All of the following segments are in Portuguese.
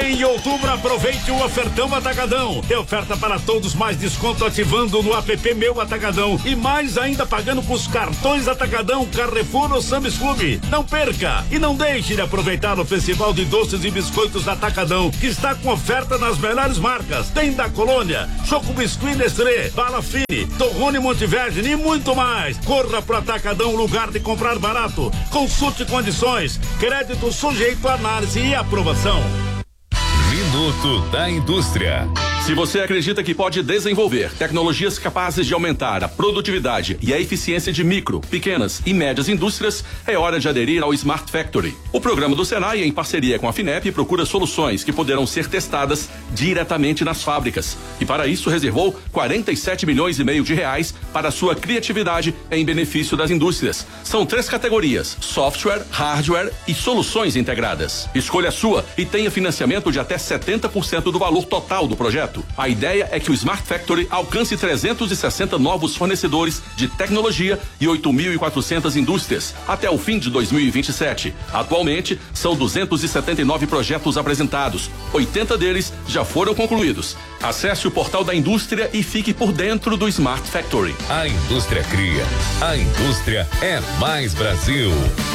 Em outubro, aproveite o ofertão Atacadão. Tem oferta para todos, mais desconto ativando no app Meu Atacadão. E mais ainda pagando com os cartões Atacadão, Carrefour ou Sam's Club. Não perca e não deixe de aproveitar o Festival de Doces e Biscoitos da Atacadão, que está com oferta nas melhores marcas. Tem da Colônia, Choco Biscuit Nestlé, Bala Fine, Torrone Montevergine e muito mais. Corra pro Atacadão, lugar de comprar barato. Consulte condições. Crédito sujeito a análise e aprovação. Minuto da Indústria. Se você acredita que pode desenvolver tecnologias capazes de aumentar a produtividade e a eficiência de micro, pequenas e médias indústrias, é hora de aderir ao Smart Factory. O programa do Senai, em parceria com a FINEP, procura soluções que poderão ser testadas diretamente nas fábricas. E para isso reservou 47 milhões e meio de reais para a sua criatividade em benefício das indústrias. São 3 categorias: software, hardware e soluções integradas. Escolha a sua e tenha financiamento de até 70% do valor total do projeto. A ideia é que o Smart Factory alcance 360 novos fornecedores de tecnologia e 8.400 indústrias até o fim de 2027. Atualmente, são 279 projetos apresentados. 80 deles já foram concluídos. Acesse o portal da indústria e fique por dentro do Smart Factory. A indústria cria. A indústria é mais Brasil.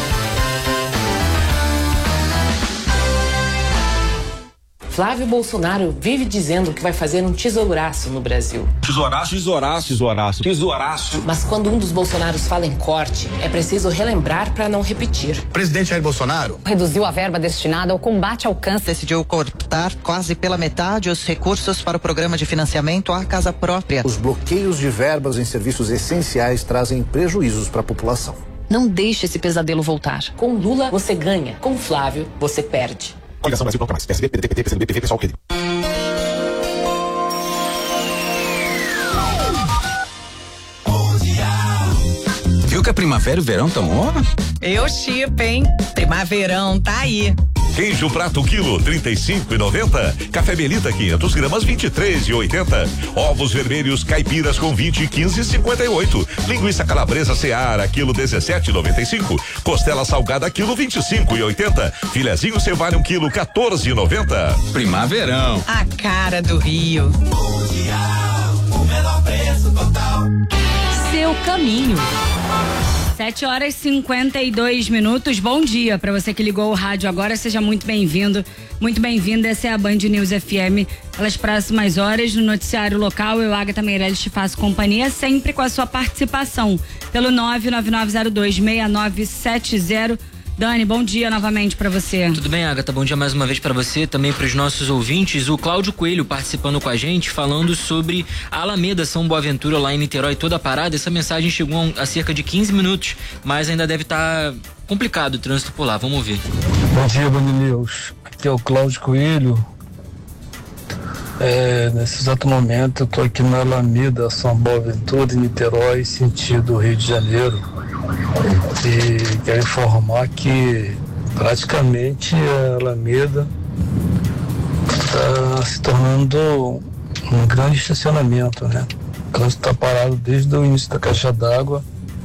Flávio Bolsonaro vive dizendo que vai fazer um tesouraço no Brasil. Tesouraço, tesouraço, tesouraço, tesouraço. Mas quando um dos Bolsonaros fala em corte, é preciso relembrar para não repetir. O presidente Jair Bolsonaro reduziu a verba destinada ao combate ao câncer. Decidiu cortar quase pela metade os recursos para o programa de financiamento à casa própria. Os bloqueios de verbas em serviços essenciais trazem prejuízos para a população. Não deixe esse pesadelo voltar. Com Lula, você ganha. Com Flávio, você perde. Coligação Brasil Nunca Mais. PSB, PDT, PT, PCdoB, PV, PSOL, PD. Viu que a primavera e o verão tão on? Eu chipo, hein? Primaverão, tá aí. Queijo prato quilo 35,90. Café Belita 500 gramas 23,80. Ovos vermelhos caipiras com 20 e 15,58. Linguiça calabresa Seara quilo 17,95. Costela salgada quilo 25,80. Filezinho Cevalho quilo 14,90. Primaverão. A cara do Rio. Mundial, o menor preço total. Seu caminho. 7h52. Bom dia para você que ligou o rádio agora, seja muito bem-vindo, muito bem-vinda. Essa é a Band News FM. Pelas próximas horas, no noticiário local, eu, Agatha Meirelles, te faço companhia, sempre com a sua participação, pelo 999026970. Dani, bom dia novamente para você. Tudo bem, Agatha? Bom dia mais uma vez para você, também para os nossos ouvintes. O Cláudio Coelho participando com a gente, falando sobre a Alameda São Boaventura lá em Niterói, toda a parada. Essa mensagem chegou a cerca de 15 minutos, mas ainda deve estar complicado o trânsito por lá. Vamos ouvir. Bom dia, Band News. Aqui é o Cláudio Coelho. Nesse exato momento eu tô aqui na Alameda São Boaventura, em Niterói, sentido Rio de Janeiro. E quero informar que praticamente a Alameda está se tornando um grande estacionamento, né? O trânsito está parado desde o início da caixa d'água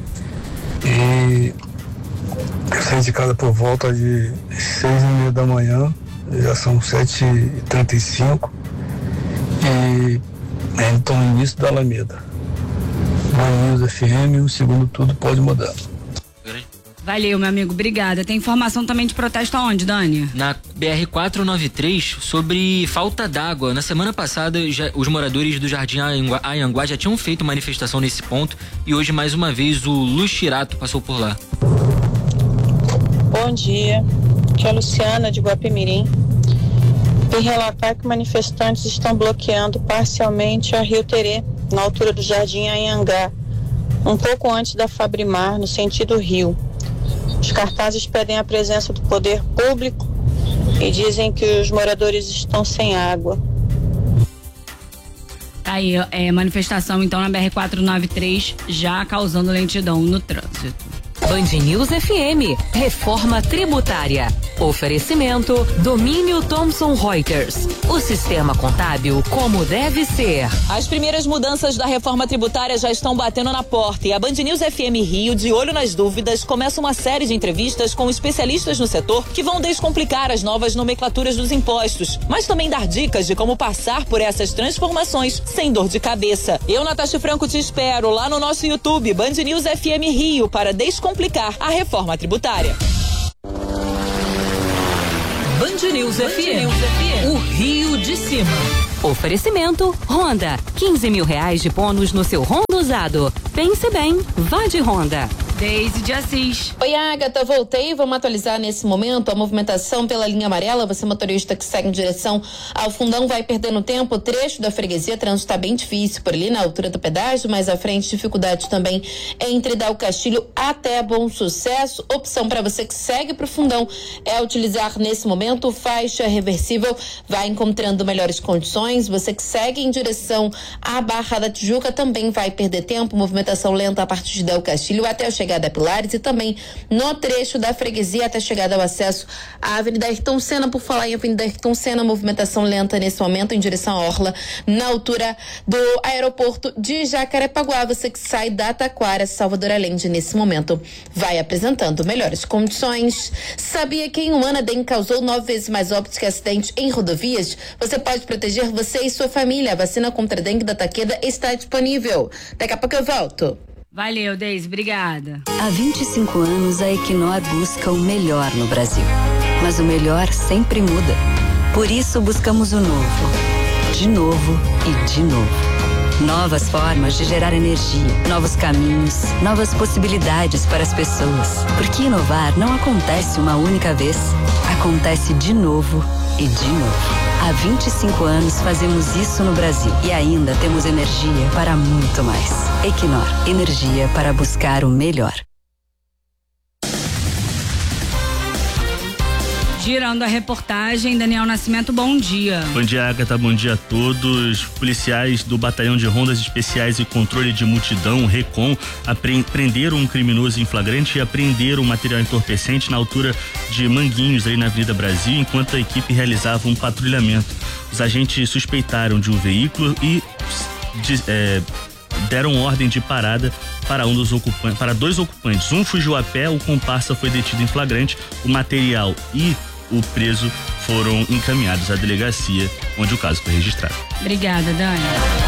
e eu saí de casa por volta de 6h30 da manhã, já são 7h35 e então o início da Alameda. Band News FM, o segundo tudo pode mudar. Valeu, meu amigo, obrigada. Tem informação também de protesto aonde, Dani? Na BR-493, sobre falta d'água. Na semana passada, os moradores do Jardim Anhanguá já tinham feito manifestação nesse ponto e hoje, mais uma vez, o Luxirato passou por lá. Bom dia, aqui é a Luciana de Guapimirim. Vim relatar que manifestantes estão bloqueando parcialmente a Rio Terê, na altura do Jardim Anhangá, um pouco antes da Fabrimar, no sentido Rio. Os cartazes pedem a presença do poder público e dizem que os moradores estão sem água. Aí, manifestação então na BR-493, já causando lentidão no trânsito. Band News FM, reforma tributária. Oferecimento Domínio Thomson Reuters. O sistema contábil como deve ser. As primeiras mudanças da reforma tributária já estão batendo na porta e a Band News FM Rio, de olho nas dúvidas, começa uma série de entrevistas com especialistas no setor que vão descomplicar as novas nomenclaturas dos impostos, mas também dar dicas de como passar por essas transformações sem dor de cabeça. Eu, Natasha Franco, te espero lá no nosso YouTube, Band News FM Rio, para descomplicar a reforma tributária. Band News FM, o Rio de Cima. Oferecimento Honda, 15 mil reais de bônus no seu Honda usado. Pense bem, vá de Honda. Deise de Assis. Oi, Agatha, voltei. Vamos atualizar nesse momento a movimentação pela linha amarela. Você, motorista que segue em direção ao Fundão, vai perdendo tempo. O trecho da freguesia, trânsito está bem difícil por ali na altura do pedágio, mais à frente, dificuldade também entre Dal Castilho até Bom Sucesso. Opção para você que segue para o Fundão é utilizar nesse momento faixa reversível, vai encontrando melhores condições. Você que segue em direção à Barra da Tijuca também vai perder tempo. Movimentação lenta a partir de Dal Castilho até a chegada a Pilares e também no trecho da freguesia até a chegada ao acesso à Avenida Ayrton Senna. Por falar em Avenida Ayrton Senna, movimentação lenta nesse momento em direção à Orla, na altura do aeroporto de Jacarepaguá. Você que sai da Taquara, Salvador Allende, nesse momento vai apresentando melhores condições. Sabia que em um ano a dengue causou 9 vezes mais óbitos que acidentes em rodovias? Você pode proteger você e sua família. A vacina contra a dengue da Takeda está disponível. Daqui a pouco eu volto. Valeu, Deise, obrigada. Há 25 anos a Equinor busca o melhor no Brasil. Mas o melhor sempre muda. Por isso buscamos o novo. De novo e de novo. Novas formas de gerar energia, novos caminhos, novas possibilidades para as pessoas. Porque inovar não acontece uma única vez. Acontece de novo e de novo. Há 25 anos fazemos isso no Brasil e ainda temos energia para muito mais. Equinor, energia para buscar o melhor. Girando a reportagem, Daniel Nascimento, bom dia. Bom dia, Agatha, bom dia a todos. Policiais do Batalhão de Rondas Especiais e Controle de Multidão, RECOM, prenderam um criminoso em flagrante e apreenderam material entorpecente na altura de Manguinhos, aí na Avenida Brasil, enquanto a equipe realizava um patrulhamento. Os agentes suspeitaram de um veículo e deram ordem de parada para dois ocupantes. Um fugiu a pé, o comparsa foi detido em flagrante, o material e o preso foram encaminhados à delegacia, onde o caso foi registrado. Obrigada, Dani.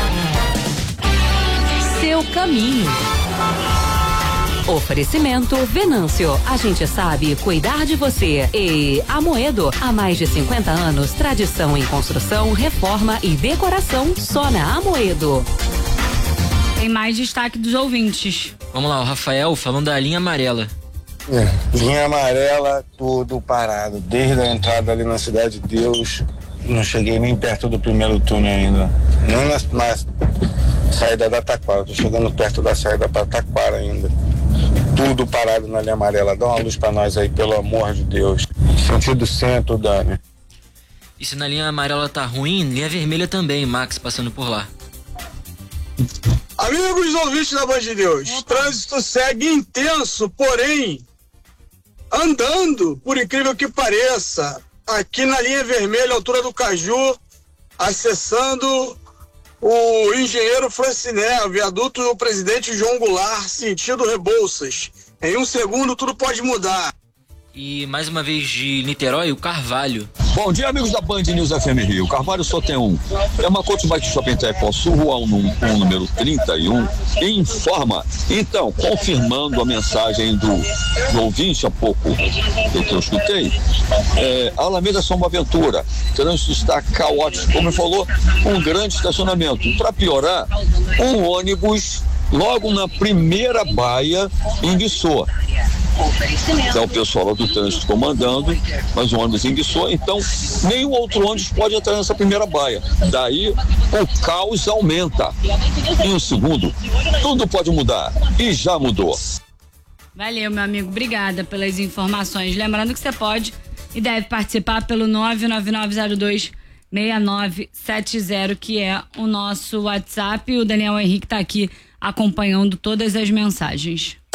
Seu caminho. Oferecimento Venâncio. A gente sabe cuidar de você. E Amoedo. Há mais de 50 anos, tradição em construção, reforma e decoração só na Amoedo. Tem mais destaque dos ouvintes. Vamos lá, o Rafael falando da linha amarela. Linha amarela, tudo parado. Desde a entrada ali na Cidade de Deus, não cheguei nem perto do primeiro túnel ainda. Nem na saída da Taquara. Tô chegando perto da saída para Taquara ainda. Tudo parado na linha amarela. Dá uma luz para nós aí, pelo amor de Deus. Sentido centro, Dani. E se na linha amarela tá ruim, linha vermelha também, Max passando por lá. Amigos ouvintes da Band News, trânsito segue intenso, porém andando, por incrível que pareça, aqui na linha vermelha, altura do Caju, acessando o Engenheiro Franciné, o viaduto do Presidente João Goulart, sentido Rebouças. Em um segundo tudo pode mudar. E mais uma vez de Niterói, o Carvalho. Bom dia, amigos da Band News FM Rio. O Carvalho só tem um. É uma Couto Bike Shopping Itaipuaçu, Rua 1, número 31, informa. Então, confirmando a mensagem do ouvinte há pouco que eu escutei, Alameda São Boaventura, o trânsito está caótico, como ele falou, um grande estacionamento. Para piorar, um ônibus logo na primeira baia enguiçou. Então o pessoal do trânsito comandando, mas o ônibus enguiçou, então nenhum outro ônibus pode entrar nessa primeira baia. Daí o caos aumenta. Em um segundo, tudo pode mudar. E já mudou. Valeu, meu amigo. Obrigada pelas informações. Lembrando que você pode e deve participar pelo 999026970, que é o nosso WhatsApp. O Daniel Henrique está aqui acompanhando todas as mensagens.